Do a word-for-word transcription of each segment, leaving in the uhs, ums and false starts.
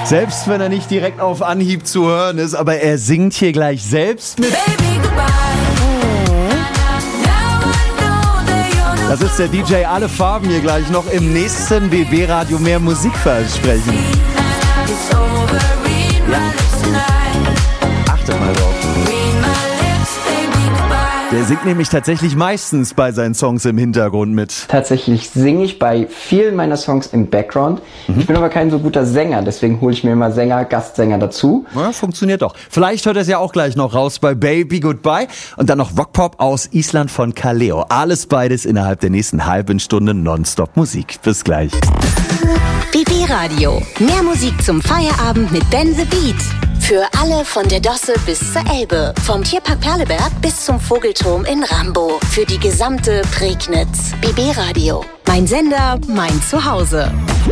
Selbst wenn er nicht direkt auf Anhieb zu hören ist, aber er singt hier gleich selbst mit. Das ist der D J Alle Farben hier gleich noch im nächsten B B-Radio mehr Musik versprechen. Ja. Achtet mal drauf. Der singt nämlich tatsächlich meistens bei seinen Songs im Hintergrund mit. Tatsächlich singe ich bei vielen meiner Songs im Background. Mhm. Ich bin aber kein so guter Sänger, deswegen hole ich mir immer Sänger, Gastsänger dazu. Ja, funktioniert doch. Vielleicht hört er es ja auch gleich noch raus bei Baby Goodbye. Und dann noch Rockpop aus Island von Kaleo. Alles beides innerhalb der nächsten halben Stunde Nonstop Musik. Bis gleich. B B-Radio. Mehr Musik zum Feierabend mit Ben the Beat. Für alle von der Dosse bis zur Elbe. Vom Tierpark Perleberg bis zum Vogelturm in Rambo. Für die gesamte Prignitz. B B-Radio. Mein Sender, mein Zuhause.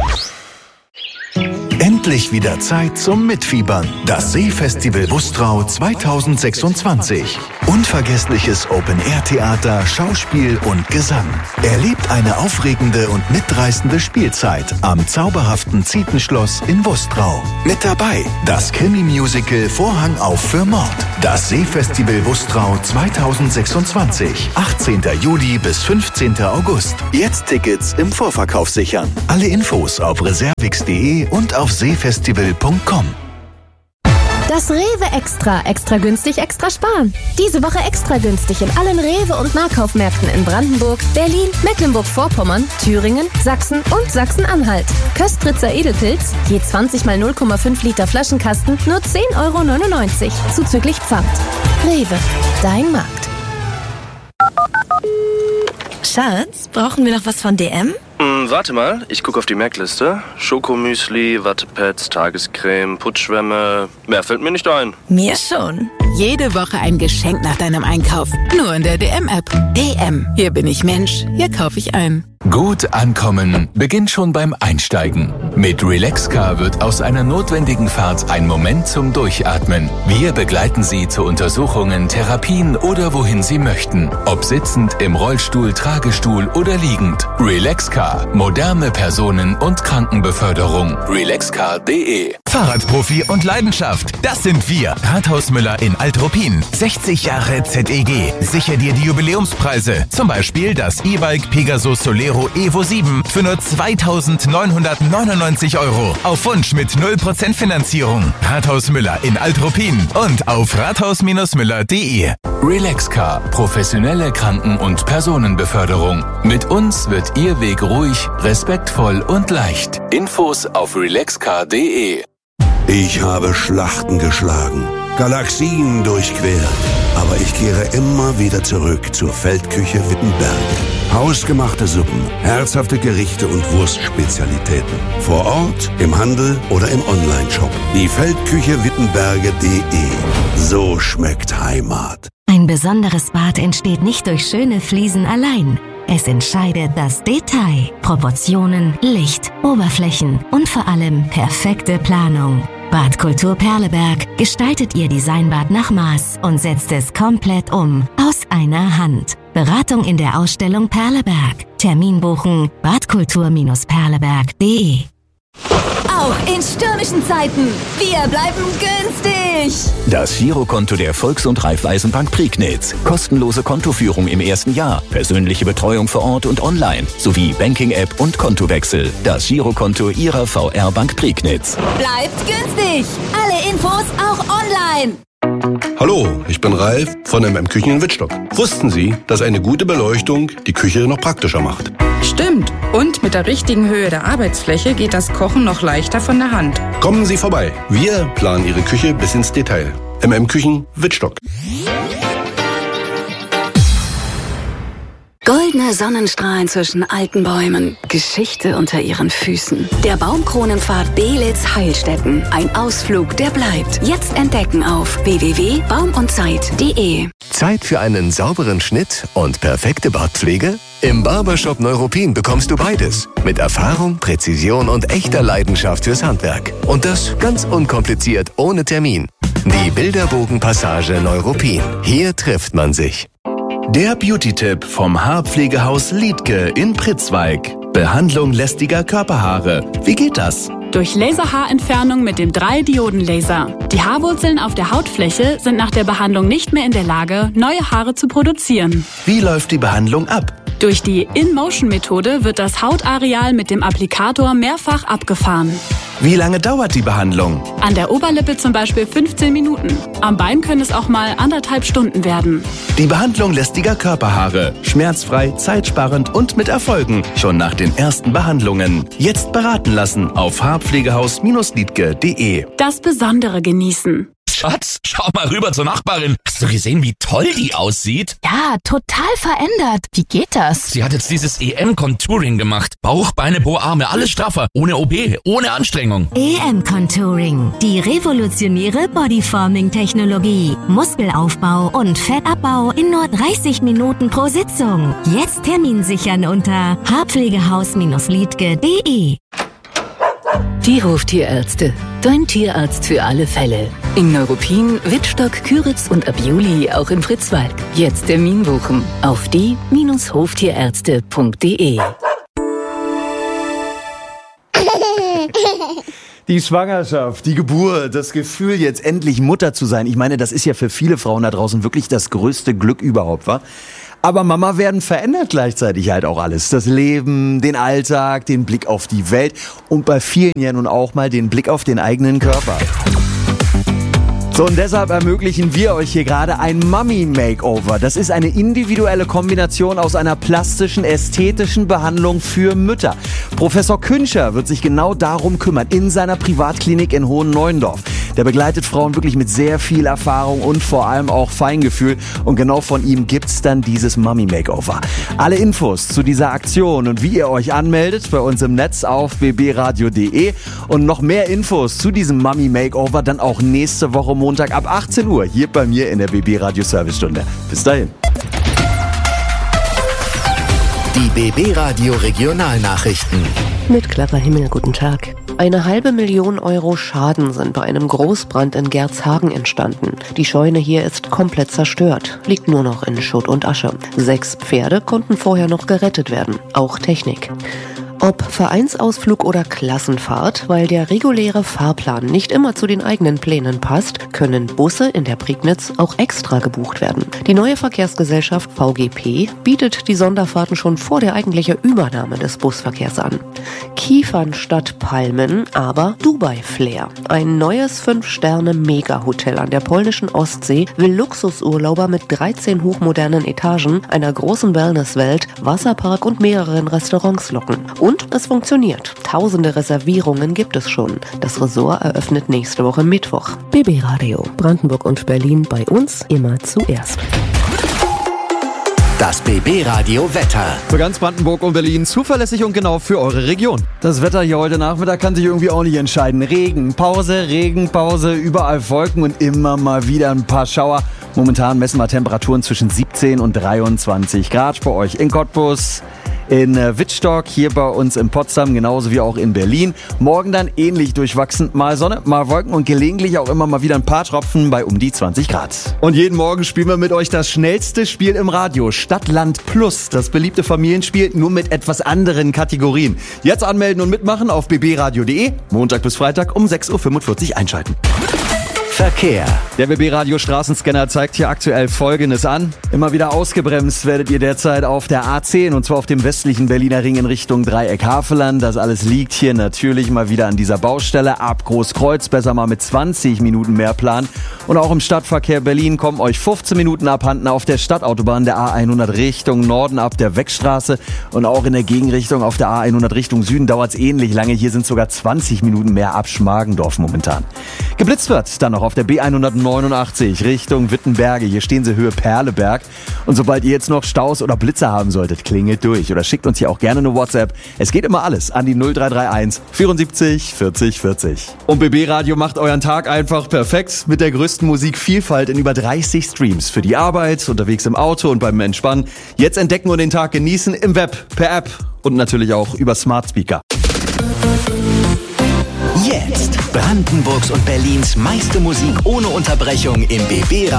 Endlich wieder Zeit zum Mitfiebern. Das Seefestival Wustrau zweitausendsechsundzwanzig. Unvergessliches Open-Air-Theater, Schauspiel und Gesang. Erlebt eine aufregende und mitreißende Spielzeit am zauberhaften Zietenschloss in Wustrau. Mit dabei das Krimi-Musical Vorhang auf für Mord. Das Seefestival Wustrau zweitausendsechsundzwanzig. achtzehnten Juli bis fünfzehnten August. Jetzt Tickets im Vorverkauf sichern. Alle Infos auf reservix punkt de und auf seefestival punkt com. Das Rewe Extra. Extra günstig, extra sparen. Diese Woche extra günstig in allen Rewe- und Nahkaufmärkten in Brandenburg, Berlin, Mecklenburg-Vorpommern, Thüringen, Sachsen und Sachsen-Anhalt. Köstritzer Edelpilz, je zwanzig mal null Komma fünf Liter Flaschenkasten, nur zehn Euro neunundneunzig, zuzüglich Pfand. Rewe, dein Markt. Schatz, brauchen wir noch was von D M? Hm, warte mal, ich gucke auf die Merkliste. Schokomüsli, Wattepads, Tagescreme, Putzschwämme. Mehr fällt mir nicht ein. Mir schon. Jede Woche ein Geschenk nach deinem Einkauf. Nur in der D M-App. D M. Hier bin ich Mensch. Hier kaufe ich ein. Gut ankommen beginnt schon beim Einsteigen. Mit Relaxcar wird aus einer notwendigen Fahrt ein Moment zum Durchatmen. Wir begleiten Sie zu Untersuchungen, Therapien oder wohin Sie möchten. Ob sitzend, im Rollstuhl, Tragestuhl oder liegend. Relaxcar. Moderne Personen- und Krankenbeförderung. relaxcar punkt de. Fahrradprofi und Leidenschaft. Das sind wir. Rathaus Müller in Alt-Ruppin. sechzig Jahre Z E G. Sicher dir die Jubiläumspreise. Zum Beispiel das E-Bike Pegasus Solero Evo sieben für nur zweitausendneunhundertneunundneunzig Euro. Auf Wunsch mit null Prozent Finanzierung. Rathaus Müller in Alt-Ruppin und auf rathaus müller punkt de. Relaxcar. Professionelle Kranken- und Personenbeförderung. Mit uns wird Ihr Weg ruhig, respektvoll und leicht. Infos auf relaxcar punkt de. Ich habe Schlachten geschlagen, Galaxien durchquert, aber ich kehre immer wieder zurück zur Feldküche Wittenberge. Hausgemachte Suppen, herzhafte Gerichte und Wurstspezialitäten. Vor Ort, im Handel oder im Onlineshop. Die Feldküche Wittenberge punkt de. So schmeckt Heimat. Ein besonderes Bad entsteht nicht durch schöne Fliesen allein. Es entscheidet das Detail, Proportionen, Licht, Oberflächen und vor allem perfekte Planung. Badkultur Perleberg gestaltet Ihr Designbad nach Maß und setzt es komplett um, aus einer Hand. Beratung in der Ausstellung Perleberg. Termin buchen badkultur Perleberg punkt de. Auch in stürmischen Zeiten. Wir bleiben günstig. Das Girokonto der Volks- und Raiffeisenbank Prignitz. Kostenlose Kontoführung im ersten Jahr. Persönliche Betreuung vor Ort und online. Sowie Banking-App und Kontowechsel. Das Girokonto Ihrer V R Bank Prignitz. Bleibt günstig. Alle Infos auch online. Hallo, ich bin Ralf von M M Küchen in Wittstock. Wussten Sie, dass eine gute Beleuchtung die Küche noch praktischer macht? Stimmt. Und mit der richtigen Höhe der Arbeitsfläche geht das Kochen noch leichter von der Hand. Kommen Sie vorbei. Wir planen Ihre Küche bis ins Detail. M M Küchen Wittstock. Goldene Sonnenstrahlen zwischen alten Bäumen, Geschichte unter ihren Füßen. Der Baumkronenpfad Belitz-Heilstätten. Ein Ausflug, der bleibt. Jetzt entdecken auf w w w punkt baum und zeit punkt de. Zeit für einen sauberen Schnitt und perfekte Bartpflege? Im Barbershop Neuruppin bekommst du beides. Mit Erfahrung, Präzision und echter Leidenschaft fürs Handwerk. Und das ganz unkompliziert, ohne Termin. Die Bilderbogenpassage Neuruppin. Hier trifft man sich. Der Beauty-Tipp vom Haarpflegehaus Liedtke in Pritzwalk. Behandlung lästiger Körperhaare. Wie geht das? Durch Laserhaarentfernung mit dem drei Dioden Laser. Die Haarwurzeln auf der Hautfläche sind nach der Behandlung nicht mehr in der Lage, neue Haare zu produzieren. Wie läuft die Behandlung ab? Durch die In-Motion-Methode wird das Hautareal mit dem Applikator mehrfach abgefahren. Wie lange dauert die Behandlung? An der Oberlippe zum Beispiel fünfzehn Minuten. Am Bein können es auch mal anderthalb Stunden werden. Die Behandlung lästiger Körperhaare. Schmerzfrei, zeitsparend und mit Erfolgen. Schon nach den ersten Behandlungen. Jetzt beraten lassen auf haarpflegehaus Liedtke punkt de. Das Besondere genießen. Schatz, schau mal rüber zur Nachbarin. Hast du gesehen, wie toll die aussieht? Ja, total verändert. Wie geht das? Sie hat jetzt dieses E M-Contouring gemacht. Bauch, Beine, Po, Arme, alles straffer. Ohne O P, ohne Anstrengung. E M-Contouring. Die revolutionäre Bodyforming-Technologie. Muskelaufbau und Fettabbau in nur dreißig Minuten pro Sitzung. Jetzt Termin sichern unter haarpflegehaus Liedtke punkt de. Die Hoftierärzte. Dein Tierarzt für alle Fälle. In Neuruppin, Wittstock, Küritz und ab Juli auch in Fritzwalk. Jetzt Termin buchen auf die Hoftierärzte punkt de. Die Schwangerschaft, die Geburt, das Gefühl, jetzt endlich Mutter zu sein. Ich meine, das ist ja für viele Frauen da draußen wirklich das größte Glück überhaupt, wa? Aber Mama werden verändert gleichzeitig halt auch alles. Das Leben, den Alltag, den Blick auf die Welt und bei vielen ja nun auch mal den Blick auf den eigenen Körper. So, und deshalb ermöglichen wir euch hier gerade ein Mummy-Makeover. Das ist eine individuelle Kombination aus einer plastischen, ästhetischen Behandlung für Mütter. Professor Künscher wird sich genau darum kümmern in seiner Privatklinik in Hohen-Neuendorf. Der begleitet Frauen wirklich mit sehr viel Erfahrung und vor allem auch Feingefühl. Und genau von ihm gibt's dann dieses Mummy-Makeover. Alle Infos zu dieser Aktion und wie ihr euch anmeldet bei uns im Netz auf b b radio punkt de und noch mehr Infos zu diesem Mummy-Makeover dann auch nächste Woche Montag ab achtzehn Uhr hier bei mir in der B B Radio Servicestunde. Bis dahin. Die B B Radio Regionalnachrichten. Mit klarer Himmel, guten Tag. Eine halbe Million Euro Schaden sind bei einem Großbrand in Gerzhagen entstanden. Die Scheune hier ist komplett zerstört, liegt nur noch in Schutt und Asche. Sechs Pferde konnten vorher noch gerettet werden, auch Technik. Ob Vereinsausflug oder Klassenfahrt, weil der reguläre Fahrplan nicht immer zu den eigenen Plänen passt, können Busse in der Prignitz auch extra gebucht werden. Die neue Verkehrsgesellschachaft V G P bietet die Sonderfahrten schon vor der eigentlichen Übernahme des Busverkehrs an. Kiefern statt Palmen, aber Dubai-Flair. Ein neues Fünf-Sterne-Mega-Hotel an der polnischen Ostsee will Luxusurlauber mit dreizehn hochmodernen Etagen, einer großen Wellnesswelt, Wasserpark und mehreren Restaurants locken. Und es funktioniert. Tausende Reservierungen gibt es schon. Das Ressort eröffnet nächste Woche Mittwoch. B B Radio, Brandenburg und Berlin bei uns immer zuerst. Das B B Radio Wetter. Für ganz Brandenburg und Berlin zuverlässig und genau für eure Region. Das Wetter hier heute Nachmittag kann sich irgendwie auch nicht entscheiden. Regen, Pause, Regenpause, überall Wolken und immer mal wieder ein paar Schauer. Momentan messen wir Temperaturen zwischen siebzehn und dreiundzwanzig Grad bei euch in Cottbus, in Wittstock, hier bei uns in Potsdam, genauso wie auch in Berlin. Morgen dann ähnlich durchwachsen, mal Sonne, mal Wolken und gelegentlich auch immer mal wieder ein paar Tropfen bei um die zwanzig Grad. Und jeden Morgen spielen wir mit euch das schnellste Spiel im Radio, Stadtland Plus, das beliebte Familienspiel, nur mit etwas anderen Kategorien. Jetzt anmelden und mitmachen auf b b radio punkt de, Montag bis Freitag um sechs Uhr fünfundvierzig einschalten. Verkehr. Der B B Radio Straßenscanner zeigt hier aktuell Folgendes an. Immer wieder ausgebremst werdet ihr derzeit auf der A zehn und zwar auf dem westlichen Berliner Ring in Richtung Dreieck Havelland. Das alles liegt hier natürlich mal wieder an dieser Baustelle. Ab Großkreuz besser mal mit zwanzig Minuten mehr planen. Und auch im Stadtverkehr Berlin kommen euch fünfzehn Minuten abhanden auf der Stadtautobahn der A hundert Richtung Norden ab der Weckstraße. Und auch in der Gegenrichtung auf der A hundert Richtung Süden dauert es ähnlich lange. Hier sind sogar zwanzig Minuten mehr ab Schmargendorf momentan. Geblitzt wird dann noch auf der B hundertneunundachtzig Richtung Wittenberge. Hier stehen sie Höhe Perleberg. Und sobald ihr jetzt noch Staus oder Blitze haben solltet, klingelt durch oder schickt uns hier auch gerne eine WhatsApp. Es geht immer alles an die null drei drei eins vierundsiebzig vierzig vierzig. Und B B Radio macht euren Tag einfach perfekt mit der größten Musikvielfalt in über dreißig Streams. Für die Arbeit, unterwegs im Auto und beim Entspannen. Jetzt entdecken und den Tag genießen im Web, per App und natürlich auch über Smart Speaker. Jetzt Brandenburgs und Berlins meiste Musik ohne Unterbrechung im B B